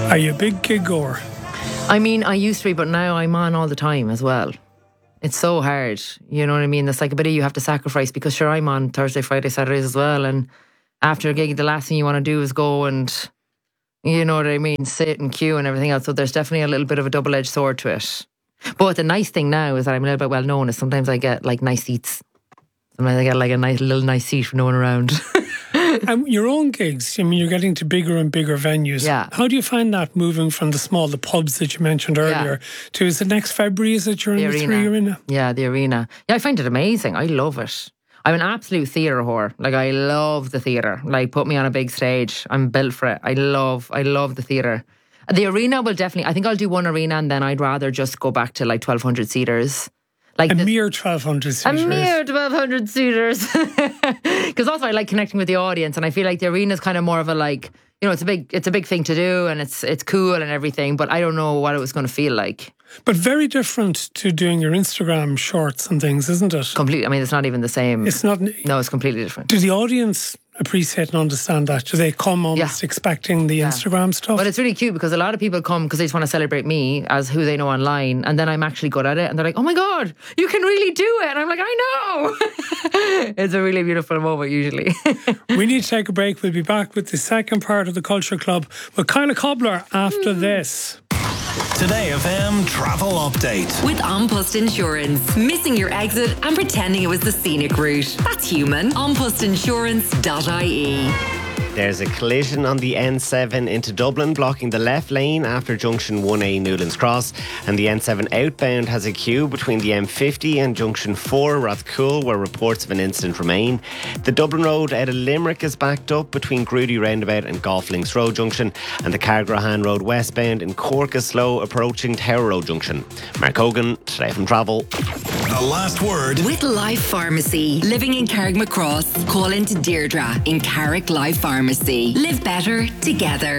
Are you a big gig goer? I mean, I used to be, but now I'm on all the time as well. It's so hard, you know what I mean? There's like a bit of you have to sacrifice, because sure, I'm on Thursday, Friday, Saturdays as well, and after a gig the last thing you want to do is go and, you know what I mean, sit and queue and everything else. So there's definitely a little bit of a double-edged sword to it. But the nice thing now is that I'm a little bit well known, is sometimes I get like nice seats. Sometimes I get like a nice seat for no one around. And your own gigs, I mean, you're getting to bigger and bigger venues. Yeah. How do you find that moving from the pubs that you mentioned earlier to, is it next February, is it you're in the Three Arena? Yeah, the Arena. Yeah, I find it amazing. I love it. I'm an absolute theatre whore. Like, I love the theatre. Like, put me on a big stage. I'm built for it. I love the theatre. The Arena will definitely, I think I'll do one Arena and then I'd rather just go back to like 1,200 seaters. Like mere 1,200 seaters. A mere 1,200 seaters. Because also I like connecting with the audience, and I feel like the Arena is kind of more of a like, you know, it's a big thing to do, and it's cool and everything, but I don't know what it was going to feel like. But very different to doing your Instagram shorts and things, isn't it? Completely. I mean, it's not even the same. It's not. No, it's completely different. Do the audience appreciate and understand that? Do they come almost expecting the Instagram stuff? But it's really cute because a lot of people come because they just want to celebrate me as who they know online, and then I'm actually good at it, and they're like, oh my God, you can really do it. And I'm like, I know. It's a really beautiful moment usually. We need to take a break. We'll be back with the second part of the Culture Club with Kyla Cobbler after this. Today FM travel update. With An Post Insurance. Missing your exit and pretending it was the scenic route. That's human. Anpostinsurance.ie. There's a collision on the N7 into Dublin, blocking the left lane after junction 1A Newlands Cross, and the N7 outbound has a queue between the M50 and junction 4 Rathcoole, where reports of an incident remain. The Dublin Road out of Limerick is backed up between Grudy Roundabout and Golf Links Road Junction, and the Cargrahan Road westbound in Cork is slow approaching Tower Road Junction. Mark Hogan, Today from Travel. The last word. With Life Pharmacy. Living in Carrickmacross. Call into Deirdre in Carrick Life Pharmacy. Live better together.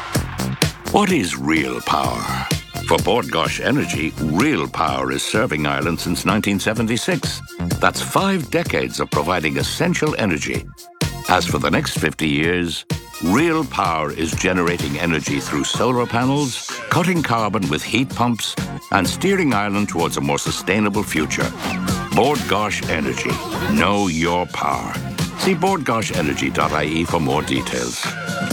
What is real power? For Bord Gáis Energy, real power is serving Ireland since 1976. That's 5 decades of providing essential energy. As for the next 50 years, real power is generating energy through solar panels, cutting carbon with heat pumps, and steering Ireland towards a more sustainable future. Bord Gáis Energy. Know your power. See bordgaisenergy.ie for more details.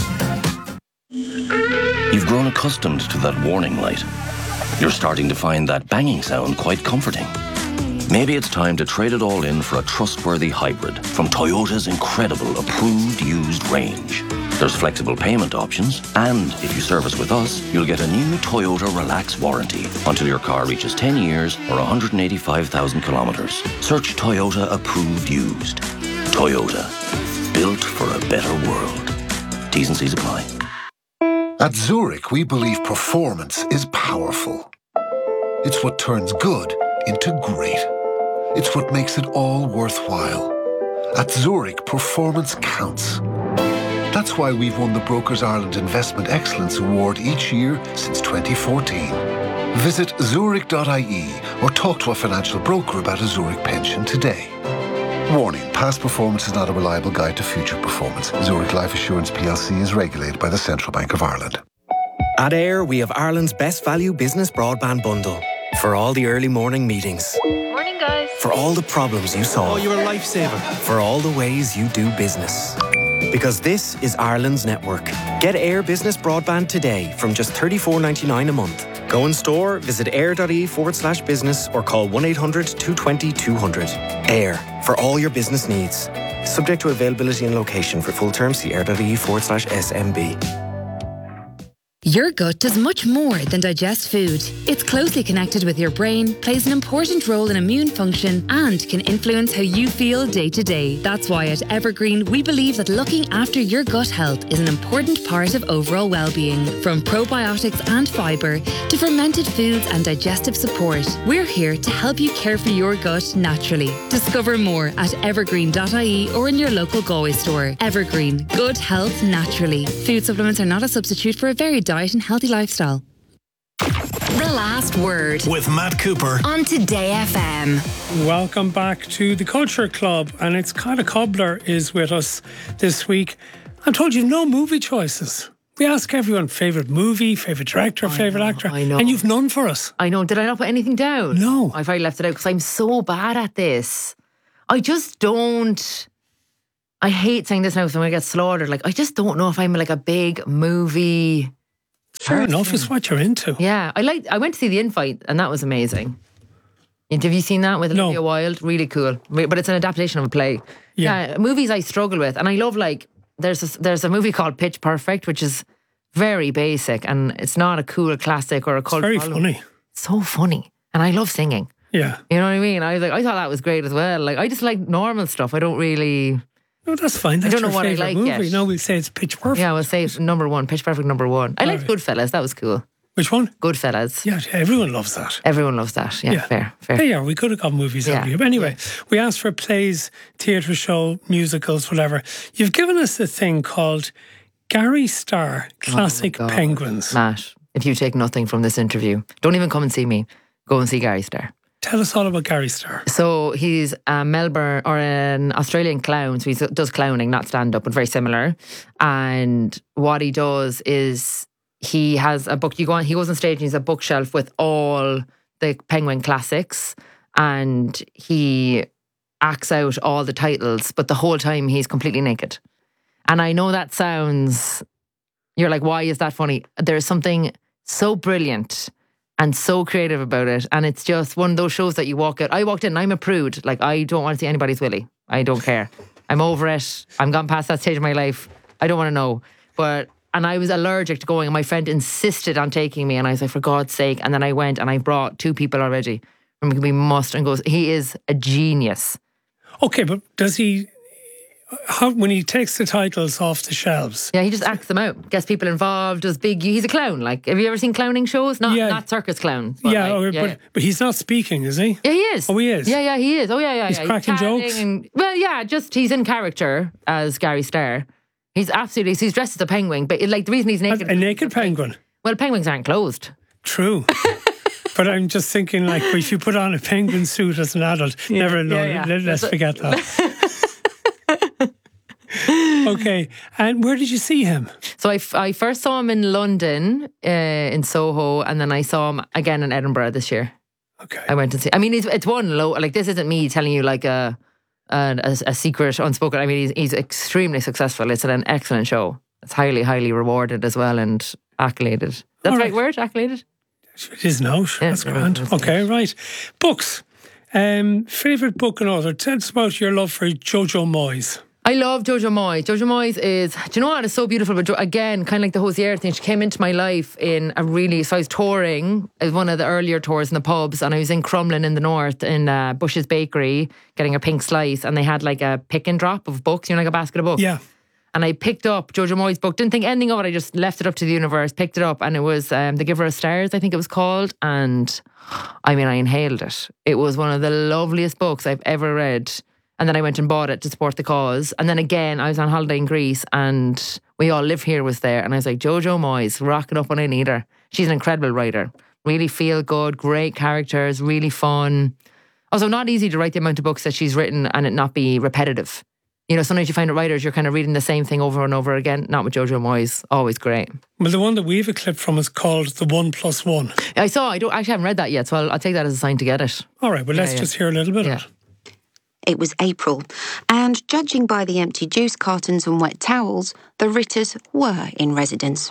You've grown accustomed to that warning light. You're starting to find that banging sound quite comforting. Maybe it's time to trade it all in for a trustworthy hybrid from Toyota's incredible approved used range. There's flexible payment options, and if you service with us, you'll get a new Toyota Relax warranty until your car reaches 10 years or 185,000 kilometres. Search Toyota approved used. Toyota. Built for a better world. T's and C's apply. At Zurich, we believe performance is powerful. It's what turns good into great. It's what makes it all worthwhile. At Zurich, performance counts. That's why we've won the Brokers Ireland Investment Excellence Award each year since 2014. Visit zurich.ie or talk to a financial broker about a Zurich pension today. Warning, past performance is not a reliable guide to future performance. Zurich Life Assurance plc is regulated by the Central Bank of Ireland. At AIR, we have Ireland's best value business broadband bundle. For all the early morning meetings. Morning, guys. For all the problems you solve. Oh, you're a lifesaver. For all the ways you do business. Because this is Ireland's network. Get AIR Business Broadband today from just $34.99 a month. Go in store, visit air.ie/business or call 1-800-220-200. AIR, for all your business needs. Subject to availability and location. For full terms, see air.ie/SMB. Your gut does much more than digest food. It's closely connected with your brain, plays an important role in immune function, and can influence how you feel day to day. That's why at Evergreen, we believe that looking after your gut health is an important part of overall well-being. From probiotics and fibre to fermented foods and digestive support, we're here to help you care for your gut naturally. Discover more at evergreen.ie or in your local Galway store. Evergreen, good health naturally. Food supplements are not a substitute for a varied diet and healthy lifestyle. The last word with Matt Cooper on Today FM. Welcome back to the Culture Club, and it's Kyla Cobbler is with us this week. I'm told you no movie choices. We ask everyone favourite movie, favourite director, favourite actor. I know. And you've none for us. I know. Did I not put anything down? No. I probably left it out because I'm so bad at this. I just don't. I hate saying this now so I'm going to get slaughtered. Like, I just don't know if I'm like a big movie. Fair enough, it's what you're into. Yeah. I went to see The Infight and that was amazing. Have you seen that with Olivia Wilde? Really cool. But it's an adaptation of a play. Yeah. Movies I struggle with. And I love like, there's a movie called Pitch Perfect, which is very basic and it's not a cool classic or a cult. It's very funny. So funny. And I love singing. Yeah. You know what I mean? I thought that was great as well. Like, I just like normal stuff. I don't really... No, that's fine. That's I don't know your what I favourite like movie. yet. No, we'll say it's Pitch Perfect. Yeah, we'll say it's number one. Pitch Perfect number one. I liked Goodfellas. That was cool. Which one? Goodfellas. Yeah, everyone loves that. Everyone loves that. Yeah, fair. Yeah, we could have got movies every year. But anyway, we asked for plays, theatre show, musicals, whatever. You've given us a thing called Gary Starr Classic Penguins. Matt, if you take nothing from this interview, don't even come and see me. Go and see Gary Starr. Tell us all about Gary Starr. So he's a Melbourne or an Australian clown. So he does clowning, not stand-up, but very similar. And what he does is he has a book. He goes on stage and he's a bookshelf with all the Penguin classics. And he acts out all the titles, but the whole time he's completely naked. And I know that sounds... You're like, why is that funny? There's something so brilliant and so creative about it. And it's just one of those shows that you walk out. I walked in and I'm a prude. Like, I don't want to see anybody's willy. I don't care. I'm over it. I'm gone past that stage of my life. I don't want to know. And I was allergic to going and my friend insisted on taking me and I was like, for God's sake. And then I went and I brought 2 people already. And we must, and goes, he is a genius. Okay, but does he... when he takes the titles off the shelves. Yeah, he just acts them out, gets people involved, does big... He's a clown. Like, have you ever seen clowning shows? Not circus clown. But he's not speaking, is he? Yeah, he is. Oh, he is? Yeah, he is. Oh, yeah. He's cracking jokes? Just he's in character as Gary Starr. He's dressed as a penguin, but like the reason he's naked... A naked penguin? Well, penguins aren't clothed. True. But I'm just thinking, like, if you put on a penguin suit as an adult, never know. Let's forget that. Okay, and where did you see him? So I first saw him in London, in Soho, and then I saw him again in Edinburgh this year. Okay. I went to see... I mean, it's one low... Like, this isn't me telling you like a secret unspoken... I mean, he's extremely successful. It's an excellent show. It's highly, highly rewarded as well and accoladed. That's the right word? Accoladed? It is now. That's grand. Okay, right. Books. Favourite book and author. Tell us about your love for Jojo Moyes. I love Jojo Moyes. Jojo Moyes is, do you know what? It's so beautiful. But again, kind of like the Hosier thing, she came into my life in a really... So I was touring, it was one of the earlier tours in the pubs, and I was in Crumlin in the north in Bush's Bakery getting a pink slice, and they had like a pick and drop of books, like a basket of books. Yeah. And I picked up Jojo Moyes' book, didn't think anything of it, I just left it up to the universe, picked it up, and it was The Giver of Stars, I think it was called, and I mean, I inhaled it. It was one of the loveliest books I've ever read. And then I went and bought it to support the cause. And then again, I was on holiday in Greece and We All Live Here was there. And I was like, Jojo Moyes, rocking up when I need her. She's an incredible writer. Really feel good, great characters, really fun. Also, not easy to write the amount of books that she's written and it not be repetitive. You know, sometimes you find that writers, you're kind of reading the same thing over and over again. Not with Jojo Moyes. Always great. Well, the one that we have a clip from is called The 1+1. I actually haven't read that yet, so I'll take that as a sign to get it. All right, well, let's just hear a little bit of it. It was April, and judging by the empty juice cartons and wet towels, the Ritters were in residence.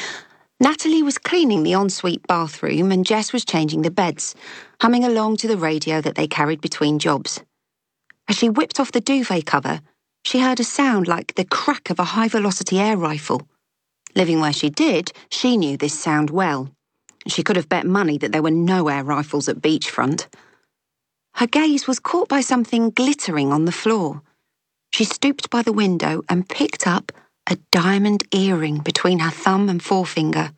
Natalie was cleaning the ensuite bathroom and Jess was changing the beds, humming along to the radio that they carried between jobs. As she whipped off the duvet cover, she heard a sound like the crack of a high-velocity air rifle. Living where she did, she knew this sound well. She could have bet money that there were no air rifles at beachfront. Her gaze was caught by something glittering on the floor. She stooped by the window and picked up a diamond earring between her thumb and forefinger.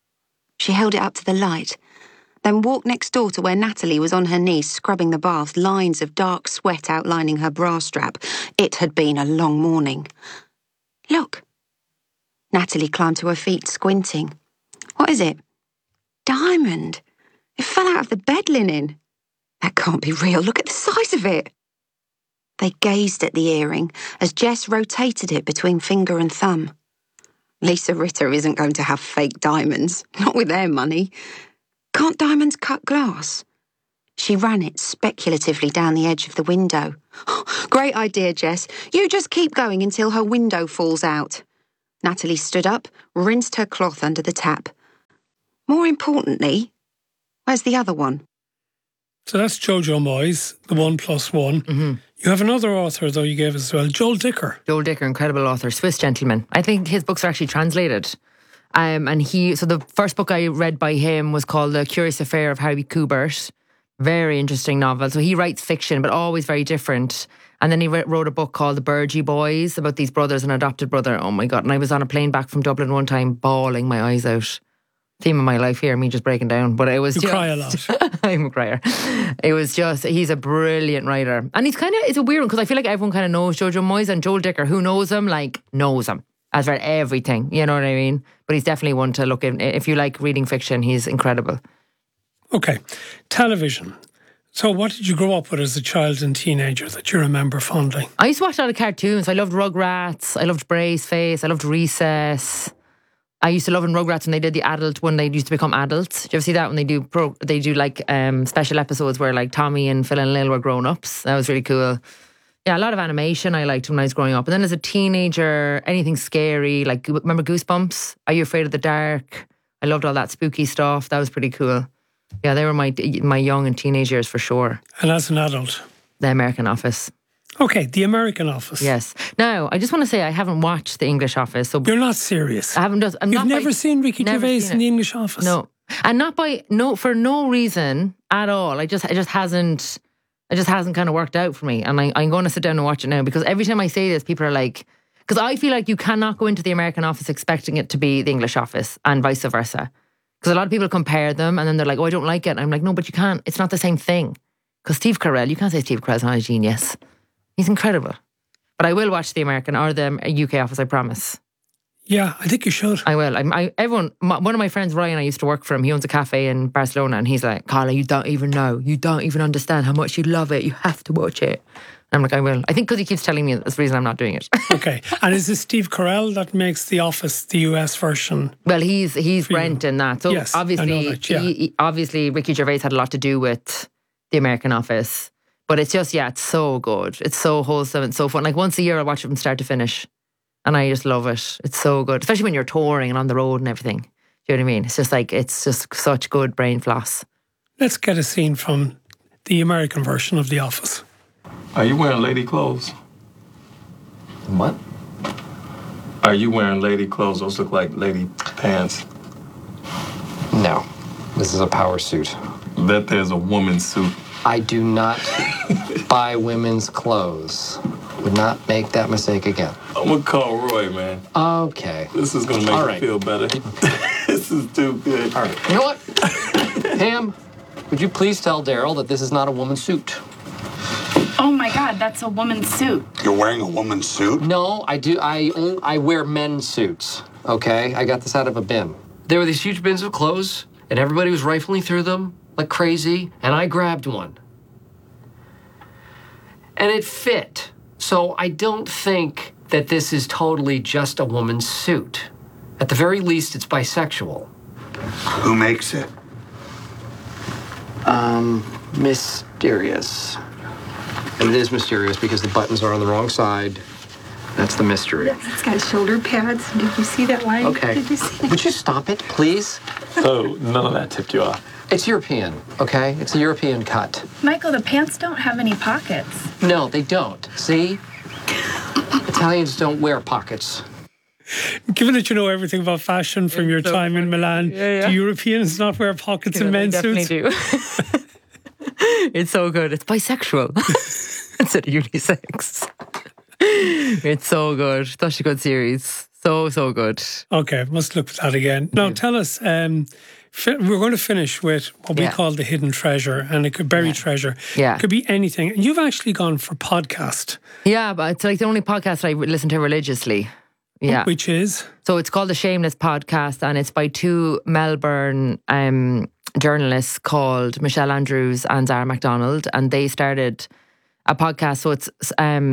She held it up to the light, then walked next door to where Natalie was on her knees scrubbing the bath, lines of dark sweat outlining her bra strap. It had been a long morning. Look. Natalie climbed to her feet, squinting. What is it? Diamond. It fell out of the bed linen. That can't be real. Look at the size of it. They gazed at the earring as Jess rotated it between finger and thumb. Lisa Ritter isn't going to have fake diamonds, not with their money. Can't diamonds cut glass? She ran it speculatively down the edge of the window. Great idea, Jess. You just keep going until her window falls out. Natalie stood up, rinsed her cloth under the tap. More importantly, where's the other one? So that's Jojo Moyes, the 1+1. Mm-hmm. You have another author, though, you gave us as well, Joel Dicker. Joel Dicker, incredible author, Swiss gentleman. I think his books are actually translated. So the first book I read by him was called The Curious Affair of Harry Kubert. Very interesting novel. So he writes fiction, but always very different. And then he wrote a book called The Burgee Boys about these brothers and adopted brother. Oh my God. And I was on a plane back from Dublin one time, bawling my eyes out. Theme of my life here, me just breaking down. But it was You cry a lot. I'm a crier. It was just, he's a brilliant writer. And it's a weird one because I feel like everyone kind of knows Jojo Moyes, and Joel Dicker, who knows him, knows him. Has read everything, you know what I mean? But he's definitely one to look in. If you like reading fiction, he's incredible. Okay, television. So what did you grow up with as a child and teenager that you remember fondly? I used to watch a lot of cartoons. I loved Rugrats. I loved Braceface. I loved Recess. I used to love in Rugrats when they did the adult, when they used to become adults. Do you ever see that when they do special episodes where like Tommy and Phil and Lil were grown-ups? That was really cool. Yeah, a lot of animation I liked when I was growing up. And then as a teenager, anything scary, like remember Goosebumps? Are You Afraid of the Dark? I loved all that spooky stuff. That was pretty cool. Yeah, they were my young and teenage years for sure. And as an adult? The American Office. Okay, The American Office. Yes. Now, I just want to say I haven't watched The English Office. So you're not serious? I haven't. You've never seen Ricky Gervais in The English Office? No. And for no reason at all. It just hasn't kind of worked out for me. And I'm going to sit down and watch it now, because every time I say this, people are like, because I feel like you cannot go into The American Office expecting it to be The English Office and vice versa. Because a lot of people compare them and then they're like, oh, I don't like it. And I'm like, no, but you can't. It's not the same thing. Because Steve Carell, you can't say Steve Carell's not a genius. He's incredible. But I will watch the American or the UK Office, I promise. Yeah, I think you should. I will. One of my friends, Ryan, I used to work for him. He owns a cafe in Barcelona, and he's like, Carla, you don't even know. You don't even understand how much you love it. You have to watch it. I'm like, I will. I think because he keeps telling me that's the reason I'm not doing it. Okay. And is it Steve Carell that makes The Office the US version? Well, he's Brent in that. So yes, obviously, obviously Ricky Gervais had a lot to do with The American Office. But it's just, it's so good. It's so wholesome. It's so fun. Like once a year I watch it from start to finish. And I just love it. It's so good. Especially when you're touring and on the road and everything. Do you know what I mean? It's just such good brain floss. Let's get a scene from the American version of The Office. Are you wearing lady clothes? What? Are you wearing lady clothes? Those look like lady pants. No. This is a power suit. Bet there's a woman's suit. I do not buy women's clothes. Would not make that mistake again. I'm gonna call Roy, man. Okay. This is gonna make you feel better. This is too good. All right. You know what? Pam, would you please tell Daryl that this is not a woman's suit? Oh my God, that's a woman's suit. You're wearing a woman's suit? No, I do. I wear men's suits. Okay, I got this out of a bin. There were these huge bins of clothes, and everybody was rifling through them like crazy, and I grabbed one. And it fit. So I don't think that this is totally just a woman's suit. At the very least, it's bisexual. Who makes it? Mysterious. And it is mysterious because the buttons are on the wrong side. That's the mystery. It's got shoulder pads. Did you see that line? Okay. Did you see that? Would you stop it, please? So none of that tipped you off? It's European, okay? It's a European cut. Michael, the pants don't have any pockets. No, they don't. See? Italians don't wear pockets. Given that you know everything about fashion from your time in Milan, do Europeans not wear pockets in men's suits? They definitely do. It's so good. It's bisexual instead of unisex. It's so good. Such a good series. So good. Okay, must look for that again. Now, tell us, we're going to finish with what we call the hidden treasure, and it could buried treasure. Yeah. It could be anything. And you've actually gone for podcast. Yeah, but it's like the only podcast I listen to religiously. Yeah. Which is? So it's called The Shameless Podcast, and it's by two Melbourne journalists called Michelle Andrews and Zara MacDonald, and they started a podcast. So it's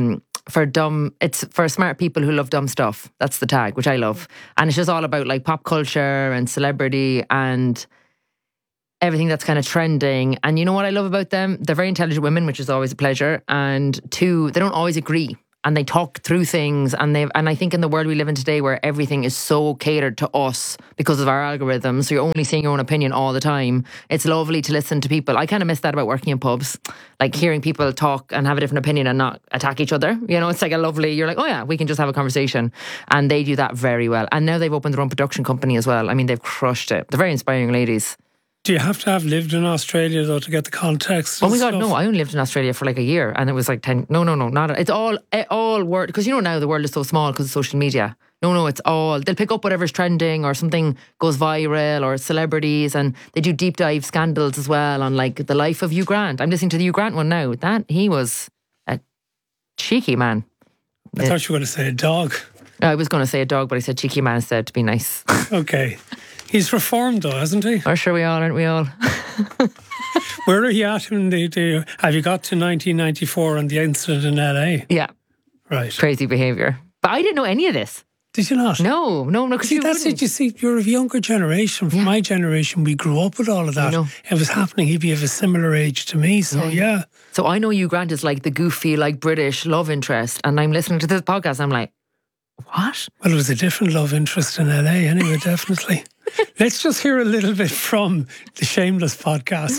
It's for smart people who love dumb stuff. That's the tag, which I love. And it's just all about like pop culture and celebrity and everything that's kind of trending. And you know what I love about them? They're very intelligent women, which is always a pleasure. And two, they don't always agree. And they talk through things, and I think in the world we live in today, where everything is so catered to us because of our algorithms, so you're only seeing your own opinion all the time. It's lovely to listen to people. I kind of miss that about working in pubs, like hearing people talk and have a different opinion and not attack each other. You know, it's like you're like, oh yeah, we can just have a conversation, and they do that very well. And now they've opened their own production company as well. I mean, they've crushed it. They're very inspiring ladies. Do you have to have lived in Australia, though, to get the context? Oh my God, no. I only lived in Australia for like a year, and it was like 10... No, not... It's all word... Because you know now the world is so small because of social media. No, it's all... They'll pick up whatever's trending, or something goes viral, or celebrities, and they do deep dive scandals as well on like the life of Hugh Grant. I'm listening to the Hugh Grant one now. He was a cheeky man. I thought you were going to say a dog. I was going to say a dog, but I said cheeky man instead to be nice. Okay. He's reformed though, hasn't he? Oh, sure we all, aren't we all? Where are you at in the have you got to 1994 and the incident in LA? Yeah. Right. Crazy behaviour. But I didn't know any of this. Did you not? No. See, that's it. You see, you're of a younger generation. From my generation, we grew up with all of that. It was happening. He'd be of a similar age to me. So, yeah. So I know Hugh Grant is like the goofy, like British love interest. And I'm listening to this podcast. I'm like, what? Well, it was a different love interest in LA anyway, definitely. Let's just hear a little bit from the Shameless podcast.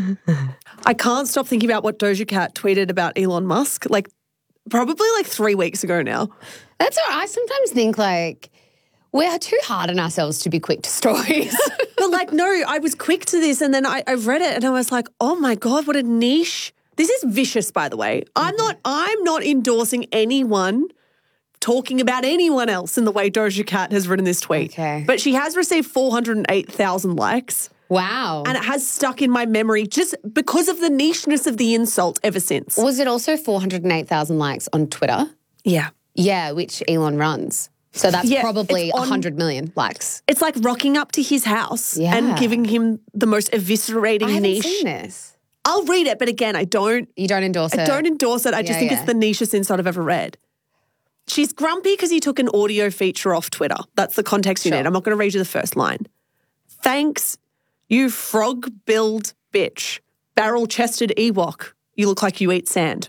I can't stop thinking about what Doja Cat tweeted about Elon Musk, probably 3 weeks ago now. That's all right. I sometimes think we're too hard on ourselves to be quick to stories. But no, I was quick to this, and then I read it and I was like, oh my God, what a niche. This is vicious, by the way. I'm not endorsing anyone talking about anyone else in the way Doja Cat has written this tweet. Okay. But she has received 408,000 likes. Wow. And it has stuck in my memory just because of the nicheness of the insult ever since. Was it also 408,000 likes on Twitter? Yeah. Yeah, which Elon runs. So that's probably 100 million likes. It's like rocking up to his house and giving him the most eviscerating I haven't niche. seen this. I'll read it, but again, I don't... You don't endorse it? I don't endorse it. I just think it's the nichest insult I've ever read. She's grumpy because he took an audio feature off Twitter. That's the context you need. I'm not going to read you the first line. Thanks, you frog-billed bitch. Barrel-chested Ewok. You look like you eat sand.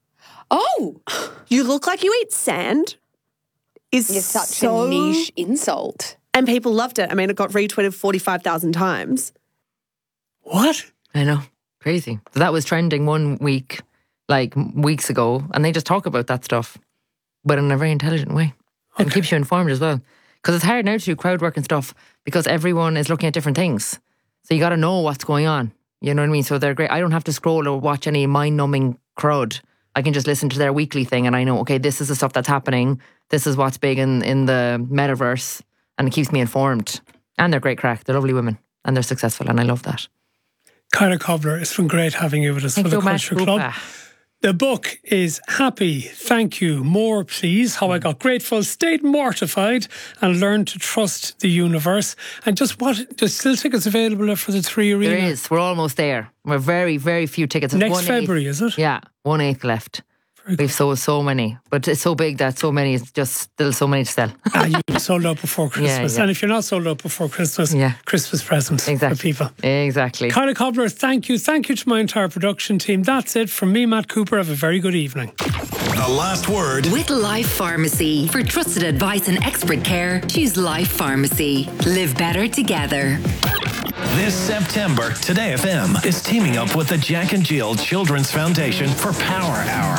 Oh! You look like you eat sand is such a niche insult. And people loved it. I mean, it got retweeted 45,000 times. What? I know. Crazy. So that was trending 1 week, weeks ago, and they just talk about that stuff, but in a very intelligent way. And keeps you informed as well. Because it's hard now to do crowd work and stuff because everyone is looking at different things. So you got to know what's going on. You know what I mean? So they're great. I don't have to scroll or watch any mind-numbing crud. I can just listen to their weekly thing and I know, okay, this is the stuff that's happening. This is what's big in the metaverse. And it keeps me informed. And they're great crack. They're lovely women. And they're successful. And I love that. Kyra Cobbler, it's been great having you with us for the Culture Club. The book is Happy, Thank You, More Please, How I Got Grateful, Stayed Mortified and Learned to Trust the Universe. And just there's still tickets available for the 3 Arena? There is. We're almost there. We're very, very few tickets. It's Next February, is it? Yeah, 1/8 left. We've sold so many, but it's so big that so many, it's just still so many to sell. You're sold out before Christmas. Yeah. And if you're not sold out before Christmas, Christmas present for people. Exactly. Kyra Cobbler, thank you. Thank you to my entire production team. That's it from me, Matt Cooper. Have a very good evening. The last word. With Life Pharmacy. For trusted advice and expert care, choose Life Pharmacy. Live better together. This September, Today FM is teaming up with the Jack and Jill Children's Foundation for Power Hour.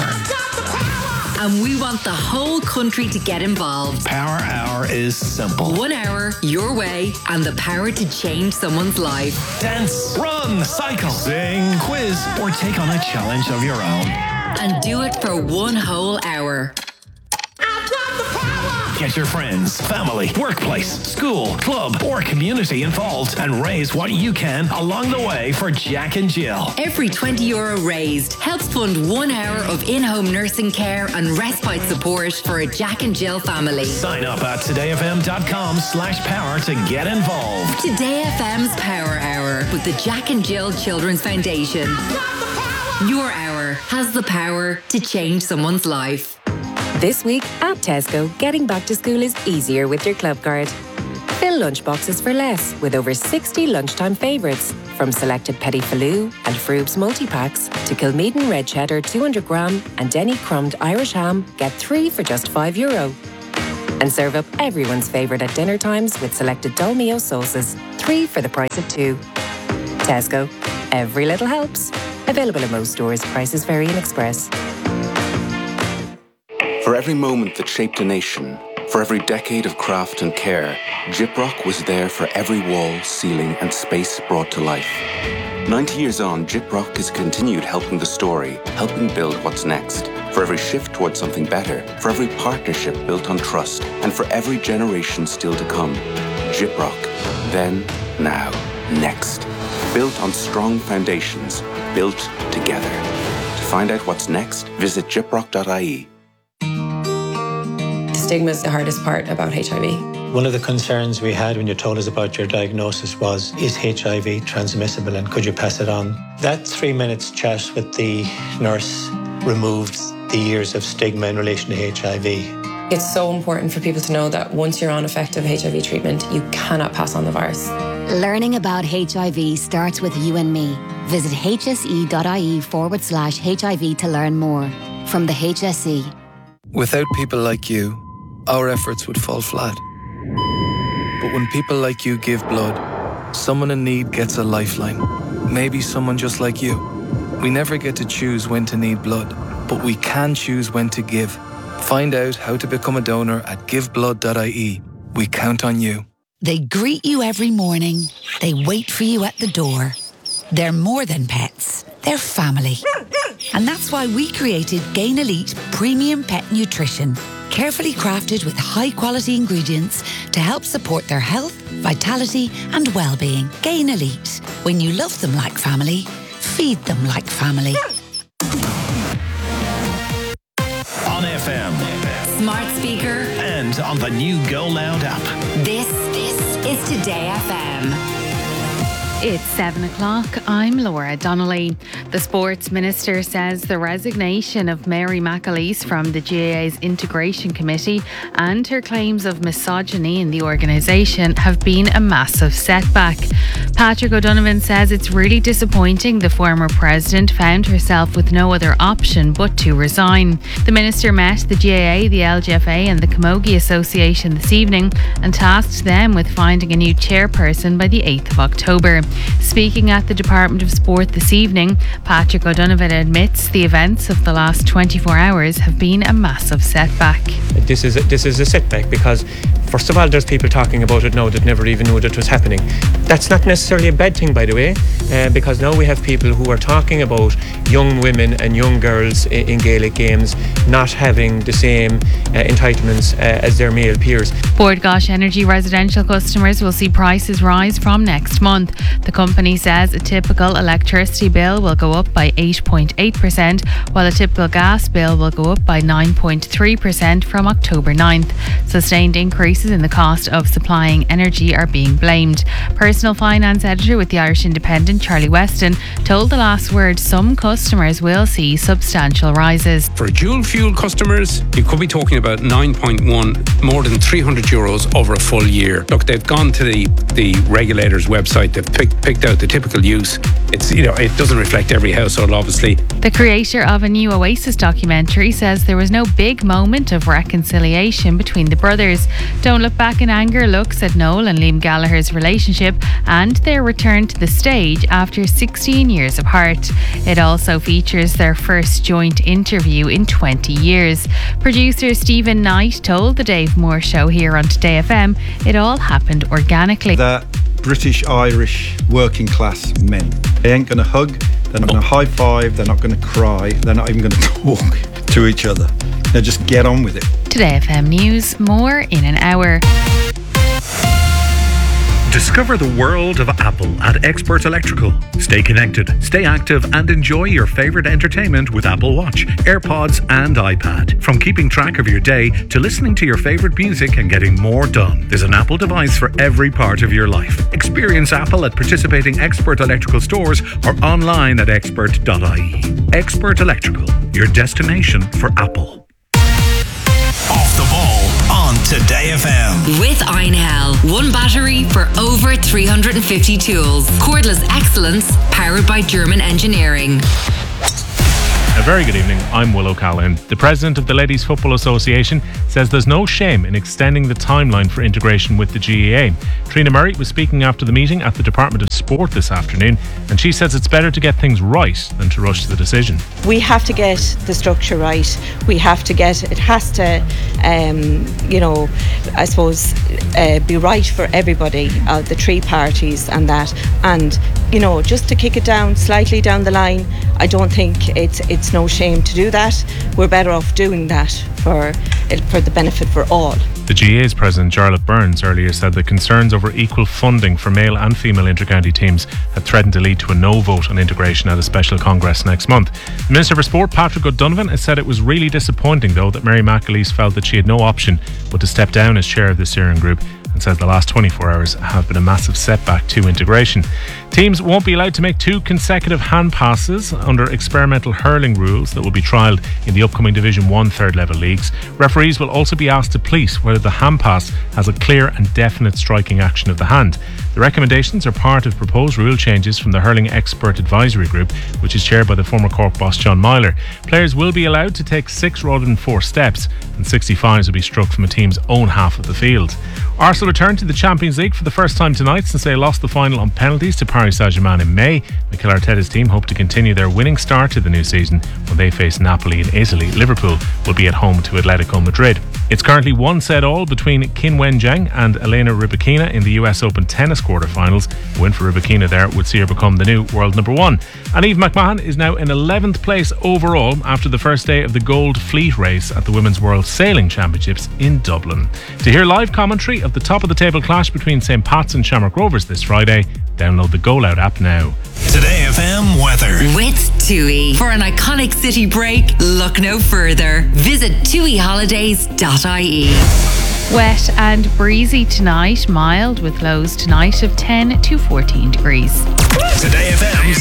And we want the whole country to get involved. Power Hour is simple. 1 hour, your way, and the power to change someone's life. Dance, run, cycle, sing, quiz, or take on a challenge of your own. And do it for 1 whole hour. Get your friends, family, workplace, school, club, or community involved and raise what you can along the way for Jack and Jill. Every €20 raised helps fund 1 hour of in-home nursing care and respite support for a Jack and Jill family. Sign up at todayfm.com/power to get involved. Today FM's Power Hour with the Jack and Jill Children's Foundation. Your hour has the power to change someone's life. This week at Tesco, getting back to school is easier with your club card. Fill lunchboxes for less with over 60 lunchtime favourites. From selected Petit Faloo and Froob's multi-packs to Kilmeaden Red Cheddar 200 gram and Denny Crumbed Irish Ham, get 3 for just €5. And serve up everyone's favourite at dinner times with selected Dolmio sauces, 3 for the price of 2. Tesco. Every little helps. Available in most stores. Prices vary in Express. For every moment that shaped a nation, for every decade of craft and care, Gyprock was there for every wall, ceiling and space brought to life. 90 years on, Gyprock has continued helping the story, helping build what's next. For every shift towards something better, for every partnership built on trust, and for every generation still to come. Gyprock. Then, now, next. Built on strong foundations, built together. To find out what's next, visit gyprock.ie. Stigma is the hardest part about HIV. One of the concerns we had when you told us about your diagnosis was, is HIV transmissible and could you pass it on? That 3 minutes chat with the nurse removed the years of stigma in relation to HIV. It's so important for people to know that once you're on effective HIV treatment, you cannot pass on the virus. Learning about HIV starts with you and me. Visit hse.ie/HIV to learn more. From the HSE. Without people like you, our efforts would fall flat. But when people like you give blood, someone in need gets a lifeline. Maybe someone just like you. We never get to choose when to need blood, but we can choose when to give. Find out how to become a donor at giveblood.ie. We count on you. They greet you every morning. They wait for you at the door. They're more than pets. They're family. And that's why we created Gain Elite Premium Pet Nutrition. Carefully crafted with high-quality ingredients to help support their health, vitality and well-being. Gain Elite. When you love them like family, feed them like family. On FM. Smart speaker. And on the new Go Loud app. This is Today FM. It's 7 o'clock. I'm Laura Donnelly. The Sports Minister says the resignation of Mary McAleese from the GAA's Integration Committee and her claims of misogyny in the organisation have been a massive setback. Patrick O'Donovan says it's really disappointing the former president found herself with no other option but to resign. The minister met the GAA, the LGFA and the Camogie Association this evening and tasked them with finding a new chairperson by the 8th of October. Speaking at the Department of Sport this evening, Patrick O'Donovan admits the events of the last 24 hours have been a massive setback. This is a setback because, first of all, there's people talking about it now that never even knew that it was happening. That's not necessarily a bad thing, by the way, because now we have people who are talking about young women and young girls in Gaelic games not having the same entitlements as their male peers. Bord Gáis Energy residential customers will see prices rise from next month. The company says a typical electricity bill will go up by 8.8%, while a typical gas bill will go up by 9.3% from October 9th. Sustained increases in the cost of supplying energy are being blamed. Personal finance editor with the Irish Independent, Charlie Weston, told The Last Word some customers will see substantial rises. For dual fuel customers, you could be talking about 9.1, more than €300 over a full year. Look, they've gone to the regulator's website, they've picked out the typical use. It's, it doesn't reflect every household, obviously. The creator of a new Oasis documentary says there was no big moment of reconciliation between the brothers. Don't Look Back in Anger looks at Noel and Liam Gallagher's relationship and their return to the stage after 16 years apart. It also features their first joint interview in 20 years. Producer Stephen Knight told the Dave Moore Show here on Today FM it all happened organically. The British-Irish working class men. They ain't going to hug, they're not going to high five, they're not going to cry, they're not even going to talk to each other. They'll just get on with it. Today FM News, more in an hour. Discover the world of Apple at Expert Electrical. Stay connected, stay active and enjoy your favourite entertainment with Apple Watch, AirPods and iPad. From keeping track of your day to listening to your favourite music and getting more done. There's an Apple device for every part of your life. Experience Apple at participating Expert Electrical stores or online at expert.ie. Expert Electrical, your destination for Apple. Today FM. With Einhell. One battery for over 350 tools. Cordless excellence powered by German engineering. A very good evening, I'm Will O'Callaghan. The president of the Ladies Football Association says there's no shame in extending the timeline for integration with the GAA. Trina Murray was speaking after the meeting at the Department of Sport this afternoon, and she says it's better to get things right than to rush to the decision. We have to get the structure right. We have to get, it has to, I suppose, be right for everybody, the three parties and that. And, just to kick it down slightly down the line, I don't think it's no shame to do that. We're better off doing that for the benefit for all. The GAA's president, Jarlath Burns, earlier said that concerns over equal funding for male and female intercounty teams had threatened to lead to a no vote on integration at a special congress next month. The Minister for Sport, Patrick O'Donovan, has said it was really disappointing, though, that Mary McAleese felt that she had no option but to step down as chair of the steering group, and says the last 24 hours have been a massive setback to integration. Teams won't be allowed to make 2 consecutive hand passes under experimental hurling rules that will be trialled in the upcoming Division 1 third level leagues. Referees will also be asked to police whether the hand pass has a clear and definite striking action of the hand. The recommendations are part of proposed rule changes from the Hurling Expert Advisory Group, which is chaired by the former Cork boss John Myler. Players will be allowed to take 6 rather than 4 steps, and 60 fines will be struck from a team's own half of the field. Arsenal return to the Champions League for the first time tonight since they lost the final on penalties to Paris Saint-Germain in May. Mikel Arteta's team hope to continue their winning start to the new season when they face Napoli in Italy. Liverpool will be at home to Atletico Madrid. It's currently 1-1 between Qin Wenjiang and Elena Rybakina in the US Open tennis quarterfinals. A win for Rybakina there would see her become the new world number 1. And Eve McMahon is now in 11th place overall after the first day of the Gold Fleet race at the Women's World Sailing Championships in Dublin. To hear live commentary of the top of the table clash between St. Pat's and Shamrock Rovers this Friday, download the Go Loud app now. Today FM weather. With TUI. For an iconic city break, look no further. Visit tuiholidays.ie. Wet and breezy tonight, mild with lows tonight of 10 to 14 degrees. Today FM's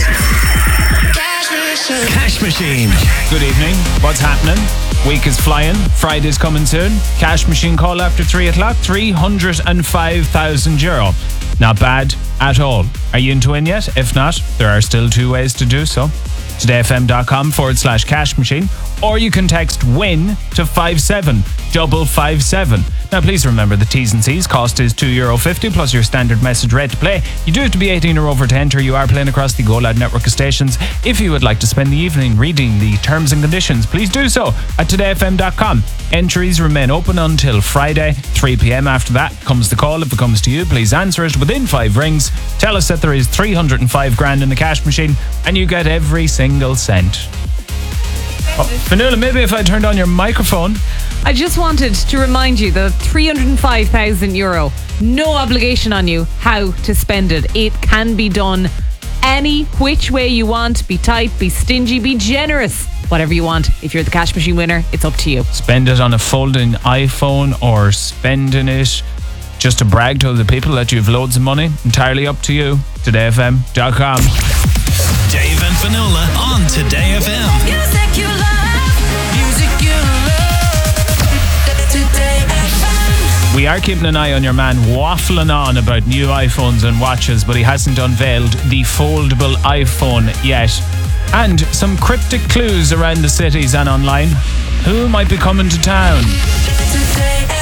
Cash Machine. Good evening. What's happening? Week is flying. Friday's coming soon. Cash Machine call after 3 o'clock. €305,000. Not bad at all. Are you into win yet? If not, there are still 2 ways to do so. todayfm.com/cash machine, or you can text WIN to 57557. Now please remember the T's and C's. Cost is €2.50 plus your standard message rate to play. You do have to be 18 or over to enter. You are playing across the Go Loud network of stations. If you would like to spend the evening reading the terms and conditions, please do so at todayfm.com. Entries remain open until Friday, 3 p.m. After that comes the call. If it comes to you, please answer it within 5 rings. Tell us that there is 305 grand in the cash machine and you get every single cent. Fionnuala, maybe if I turned on your microphone. I just wanted to remind you that €305,000, no obligation on you how to spend it. It can be done any which way you want. Be tight, be stingy, be generous. Whatever you want. If you're the cash machine winner, it's up to you. Spend it on a folding iPhone or spending it just to brag to other people that you have loads of money. Entirely up to you. TodayFM.com. Dave and Fionnuala on Today FM. Music you love. Music you love. Today FM. We are keeping an eye on your man waffling on about new iPhones and watches, but he hasn't unveiled the foldable iPhone yet. And some cryptic clues around the cities and online. Who might be coming to town? Today